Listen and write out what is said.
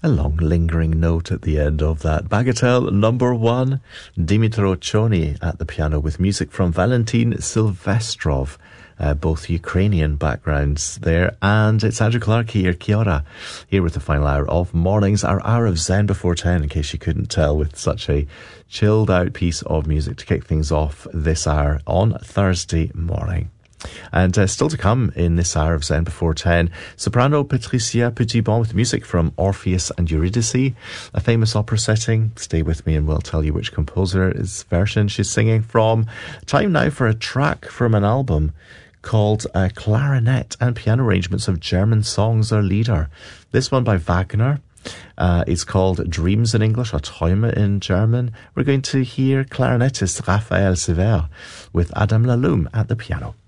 A long lingering note at the end of that. Bagatelle number 1, Dimitro Choni at the piano with music from Valentin Silvestrov. Both Ukrainian backgrounds there. And it's Andrew Clark here, Kia ora, here with the final hour of Mornings, our hour of Zen before 10, in case you couldn't tell, with such a chilled out piece of music to kick things off this hour on Thursday morning. And still to come in this hour of Zen before 10, soprano Patricia Petitbon with music from Orpheus and Eurydice, a famous opera setting. Stay with me and we'll tell you which composer's version she's singing from. Time now for a track from an album called Clarinet and Piano Arrangements of German Songs or Lieder. This one by Wagner is called Dreams in English, or Träume in German. We're going to hear clarinetist Raphael Sever with Adam Laloum at the piano.